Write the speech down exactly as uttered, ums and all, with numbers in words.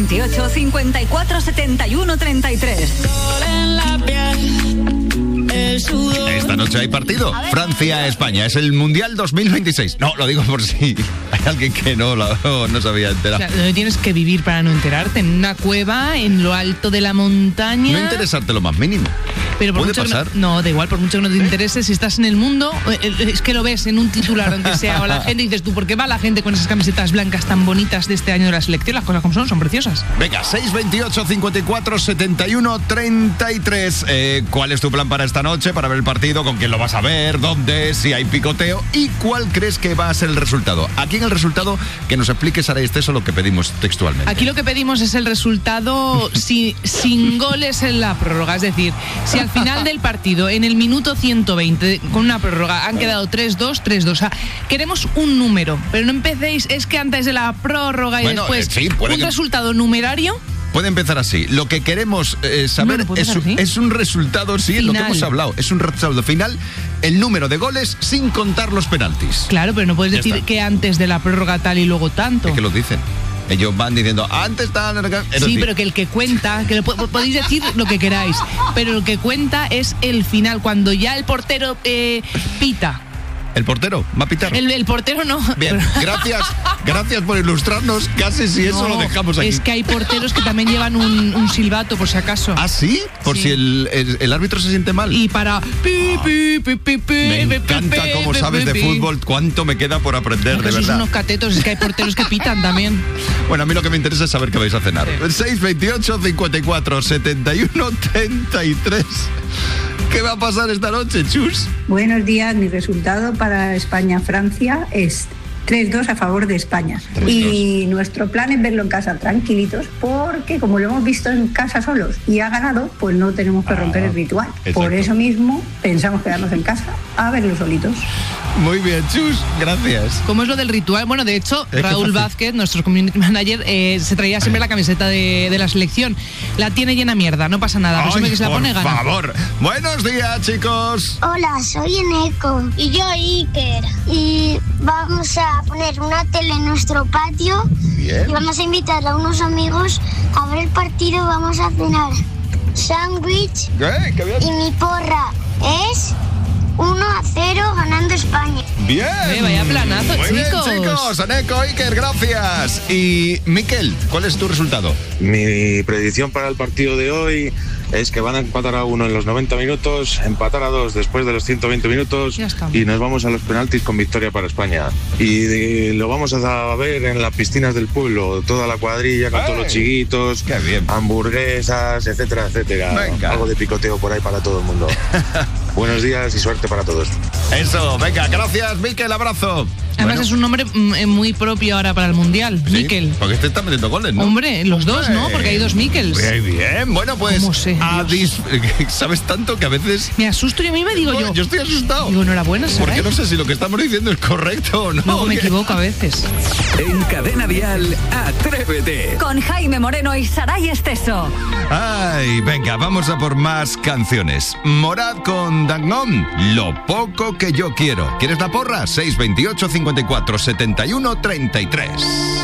veintiocho, cincuenta y cuatro, setenta y uno, treinta y tres. Esta noche hay partido. Francia-España. Es el Mundial dos mil veintiséis. No, lo digo por si hay alguien que no, lo, no sabía enterar. O sea, no tienes que vivir para no enterarte. En una cueva, en lo alto de la montaña. No interesarte lo más mínimo. Pero por ¿Puede mucho pasar? Que no, no, da igual, por mucho que no te interese, si estás en el mundo, es que lo ves en un titular, aunque sea, o la gente dices tú, ¿por qué va la gente con esas camisetas blancas tan bonitas de este año de la selección? Las cosas como son, son preciosas. Venga, seis veintiocho, cincuenta y cuatro, setenta y uno, treinta y tres. Eh, ¿Cuál es tu plan para esta noche, para ver el partido? ¿Con quién lo vas a ver? ¿Dónde? ¿Si hay picoteo? ¿Y cuál crees que va a ser el resultado? Aquí en el resultado, que nos explique Sara Esteso lo que pedimos textualmente. Aquí lo que pedimos es el resultado si, sin goles en la prórroga. Es decir, si al final del partido, en el minuto ciento veinte, con una prórroga, han quedado tres dos, tres dos. O sea, queremos un número, pero no empecéis, es que antes de la prórroga y bueno, después eh, sí, puede un que... resultado numerario. Puede empezar así. Lo que queremos eh, saber no, no es, un, es un resultado, sí, es lo que hemos hablado. Es un resultado final, el número de goles sin contar los penaltis. Claro, pero no puedes Ya decir está. que antes de la prórroga tal y luego tanto. Es que lo dicen. Ellos van diciendo, antes está... Sí, pero que el que cuenta, que lo, podéis decir lo que queráis, pero lo que cuenta es el final, cuando ya el portero eh, pita. ¿El portero va a pitar? El, el portero no. Bien, gracias, gracias por ilustrarnos. Casi si eso No, lo dejamos aquí. Es que hay porteros que también llevan un, un silbato, por si acaso. ¿Ah, sí? Por Sí. si el, el, el árbitro se siente mal. Y para... Pi, pi, pi, pi, pi, Me pi, encanta pi, cómo pi, sabes de pi. fútbol, cuánto me queda por aprender, No, de que sois verdad. unos catetos, es que hay porteros que pitan también. Bueno, a mí lo que me interesa es saber qué vais a cenar. Sí. seis veintiocho, cincuenta y cuatro, setenta y uno, treinta y tres. ¿Qué va a pasar esta noche, Chus? Buenos días, mi resultado para España-Francia es tres dos a favor de España. tres dos. Y nuestro plan es verlo en casa tranquilitos, porque como lo hemos visto en casa solos y ha ganado, pues no tenemos que romper Ah, el ritual. exacto. Por eso mismo pensamos quedarnos en casa a verlo solitos. Muy bien, Chus, gracias. ¿Cómo es lo del ritual? Bueno, de hecho, Es que Raúl fácil. Vázquez, nuestro community manager, eh, se traía siempre la camiseta de, de la selección. La tiene llena mierda, no pasa nada. Pero siempre que se la por pone, gana. favor. Buenos días, chicos. Hola, soy Eneco. Y yo Iker. Y vamos a poner una tele en nuestro patio. Bien. Y vamos a invitar a unos amigos a ver el partido. Vamos a cenar sándwich. ¿Qué? ¿Qué bien? Y mi porra es uno a cero ganando España. Bien. Eh, vaya planazo, Muy chicos. bien, chicos. Aneco, Iker, gracias. Y Miquel, ¿cuál es tu resultado? Mi predicción para el partido de hoy es que van a empatar a uno en los noventa minutos, empatar a dos después de los ciento veinte minutos Ya está. y nos vamos a los penaltis con victoria para España. Y eh, lo vamos a ver en las piscinas del pueblo, toda la cuadrilla con ¡Ey! todos los chiquitos, ¡Qué bien! hamburguesas, etcétera, etcétera. Venga. Algo de picoteo por ahí para todo el mundo. Buenos días y suerte para todos. Eso, venga, gracias, Miquel, abrazo. Además Bueno, es un nombre mm, muy propio ahora para el Mundial, sí, Miquel. Porque este está metiendo goles, ¿no? Hombre, los dos, ¿no? Porque hay dos Miquels. Muy bien, bueno, pues ¿Cómo sé, a Dios? dis- sabes tanto que a veces... Me asusto y a mí me digo No, yo. yo estoy asustado. Digo, enhorabuena, Saray. Porque no sé si lo que estamos diciendo es correcto o no. Luego me ¿Qué? equivoco a veces. En Cadena Dial, Atrévete. Con Jaime Moreno y Saray Esteso. Ay, venga, vamos a por más canciones. Morad con Dangón, Lo poco que yo quiero. ¿Quieres la porra? seis veintiocho, cincuenta y cuatro, setenta y uno, treinta y tres.